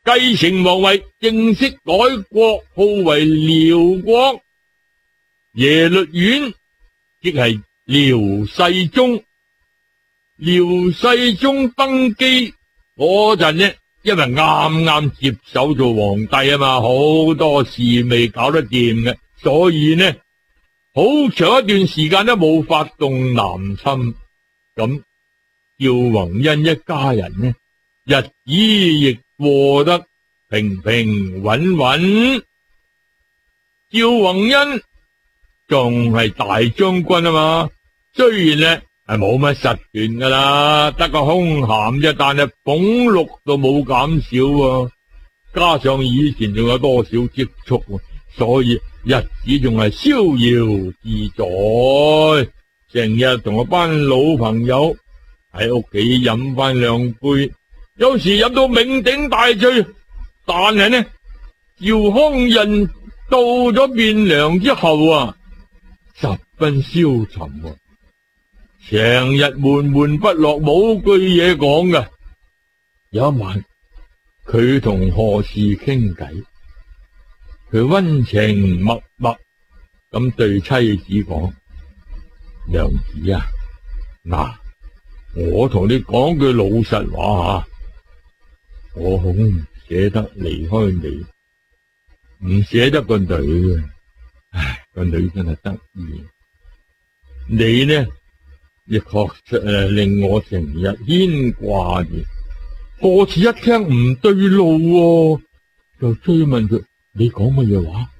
繼承皇位，正式改國號為遼國。耶律院即係遼世宗。遼世宗登基嗰陣呢，因為啱啱接手做皇帝啊嘛，好多事未搞得掂嘅，所以呢，好長一段時間都冇發動南侵。咁趙宏恩一家人呢，日子亦過得平平穩穩。趙宏恩仲係大將軍啊嘛，雖然呢係冇乜實權噶啦，得個空銜啫，但係俸祿都冇減少喎，加上以前仲有多少積蓄，所以日子仲係逍遙自在。成日同我班老朋友喺屋企飲翻兩杯，有時飲到酩酊大醉。但係呢，趙匡胤到咗汴梁之後啊，十分消沉啊，成日悶悶不樂，冇句嘢講㗎。有一晚，佢同何氏傾偈，佢溫情脈脈咁對妻子講：娘子啊，嗱，我同你講句老實話啊，我好唔捨得離開你，唔捨得個女啊，唉，個女真係得意。你呢，亦確實令我成日牽掛住。何氏一聽唔對路喎，就追問佢：你講乜嘢話？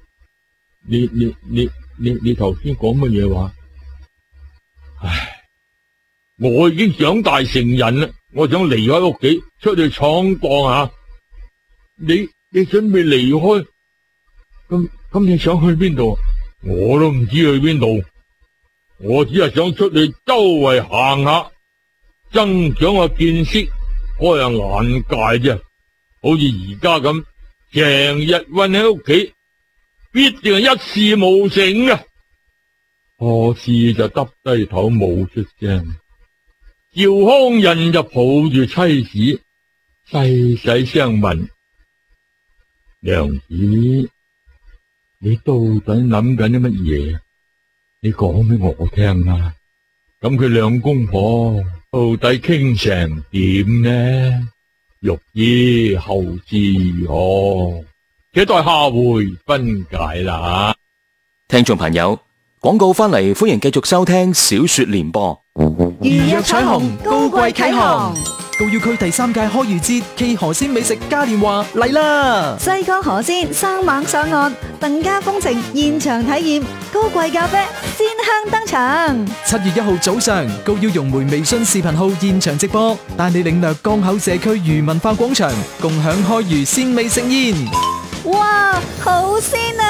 你頭先講乜嘢話？唉，我已經長大成人啦，我想離開屋企出去闖蕩下。你準備離開，咁你想去邊度？我都唔知去邊度，我只係想出去周圍行下，增長下見識，開下眼界啫。好似而家咁，成日困喺屋企，必定係一事無成嘅。何氏就耷低頭冇出聲，趙匡胤就抱住妻子，細細聲問：娘子，你到底諗緊啲乜嘢？你講俾我聽啊！咁佢兩公婆到底傾成點呢？欲知後事如何，且待下回分解啦。 聽眾朋友，廣告翻嚟，歡迎繼續收聽小說聯播。 如若彩虹高貴啟航， 高要區第3屆開漁節暨河鮮美食嘉年華嚟啦！ 西江河鮮生猛上岸，鄧家風情現場體驗，高貴咖啡鮮香登場。 7月1號早上，高要融媒微信視頻號現場直播，帶你領略江口社區漁文化廣場，共享開漁鮮美盛宴。 哇，好鮮